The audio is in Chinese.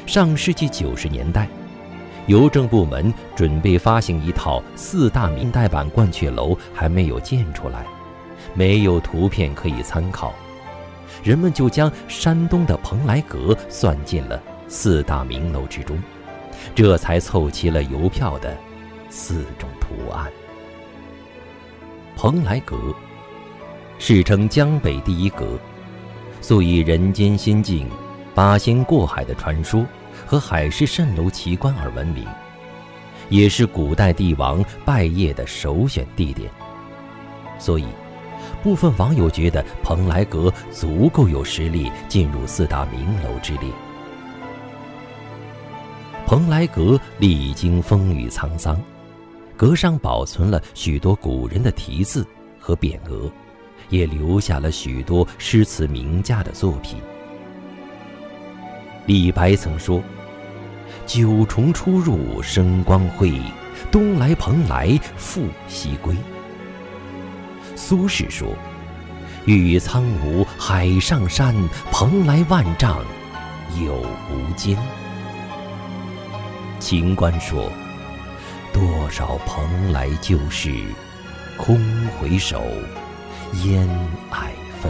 上世纪90年代，邮政部门准备发行一套4大明代版鹳雀楼，还没有建出来，没有图片可以参考，人们就将山东的蓬莱阁算进了4大名楼之中，这才凑齐了邮票的4种图案。蓬莱阁世称江北第一阁，素以人间仙境、八仙过海的传说和海市蜃楼奇观而闻名，也是古代帝王拜谒的首选地点。所以部分网友觉得蓬莱阁足够有实力进入4大名楼之列。蓬莱阁历经风雨沧桑，阁上保存了许多古人的题字和匾额，也留下了许多诗词名家的作品。李白曾说：“九重出入生光辉，东来蓬莱复西归。”苏轼说：“玉宇苍梧海上山，蓬莱万丈有无间。”秦观说：“多少蓬莱旧事，空回首，烟霭